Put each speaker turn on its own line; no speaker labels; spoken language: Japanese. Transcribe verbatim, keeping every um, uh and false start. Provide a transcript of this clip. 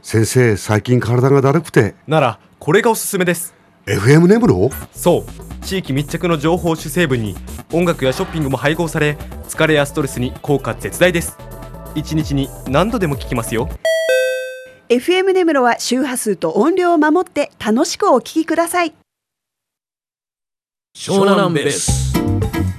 先生、最近体がだるくて。
ならこれがおすすめです。
エフエム ネムロ？
そう地域密着の情報主成分に音楽やショッピングも配合され、疲れやストレスに効果絶大です。いちにちに何度でも聞きますよ。
エフエム ネムロは周波数と音量を守って楽しくお聞きください。
湘南ベース